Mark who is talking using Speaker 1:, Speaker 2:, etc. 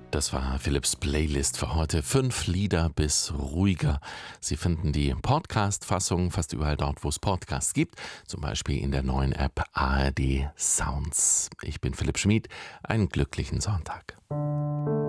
Speaker 1: Das war Philipps Playlist für heute. 5 Lieder bis ruhiger. Sie finden die Podcast-Fassung fast überall dort, wo es Podcasts gibt. Zum Beispiel in der neuen App ARD Sounds. Ich bin Philipp Schmid. Einen glücklichen Sonntag.